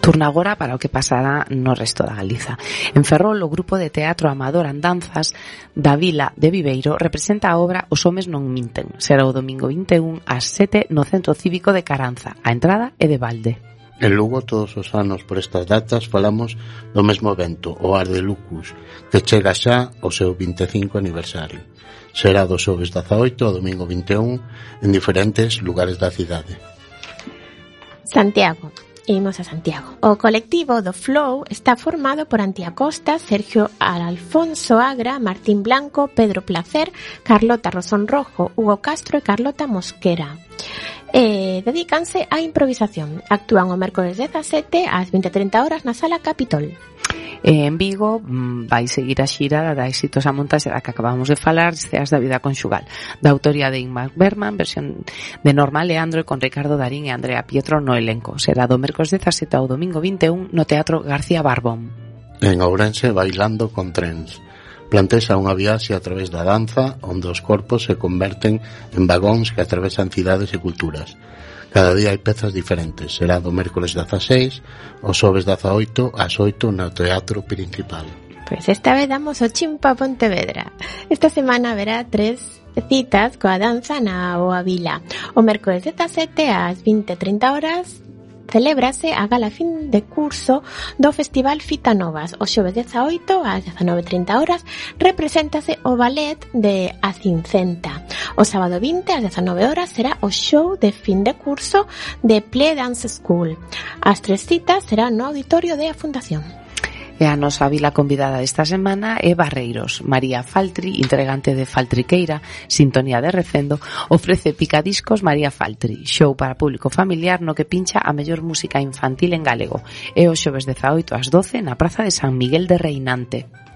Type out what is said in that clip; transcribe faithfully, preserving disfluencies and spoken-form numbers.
Turna agora para o que pasará no resto da Galiza. En Ferrol, o grupo de teatro amador Andanzas da Vila de Viveiro representa a obra Os homes non minten. Será o domingo vinte e un ás sete no Centro Cívico de Caranza. A entrada é de balde. En Lugo, todos os anos por estas datas falamos do mesmo evento, o Ar de Lucus, que chega xa ao seu vinte e cinco aniversario. Será do xoves dezaoito ao domingo vinte e un en diferentes lugares da cidade. Santiago. Imos a Santiago. O colectivo do Flow está formado por Antía Costa, Sergio Alfonso Agra, Martín Blanco, Pedro Placer, Carlota Rosón Rojo, Hugo Castro e Carlota Mosquera. E dedícanse á improvisación. Actúan o mércores dezasete ás vinte e treinta horas na Sala Capitol. E en Vigo vai seguir a xira da exitosa montaxe da que acabamos de falar, Ceas da vida conxugal, da autoría de Ingmar Bergman, versión de Norma Leandro e con Ricardo Darín e Andrea Pietro no elenco. Será do mércores dezasete ao domingo vinte e un no Teatro García Barbón. En Ourense, Bailando con trens. Plantexa unha viaxe a través da danza onde os corpos se converten en vagóns que atravesan cidades e culturas. Cada día hai pezas diferentes. Será do mércores dezaseis, o xoves dezaoito ás oito no Teatro Principal. Pois esta vez damos o chimpo a Pontevedra. Esta semana haberá tres citas coa danza na Boa Vila. O mércores dezasete ás vinte e treinta horas celébrase a gala fin de curso do Festival Fita Novas. O xoves dezaoito ás dezanove e trinta horas represéntase o ballet de A Cincenta. O sábado vinte ás dezanove horas será o show de fin de curso de Play Dance School. As tres citas serán no auditorio de a Fundación. E a nosa vila convidada esta semana é Barreiros. María Faltri, entregante de Faltriqueira, Sintonía de Recendo, ofrece Picadiscos María Faltri, show para público familiar no que pincha a mellor música infantil en galego. É o xoves dezaoito ás doce na Praza de San Miguel de Reinante.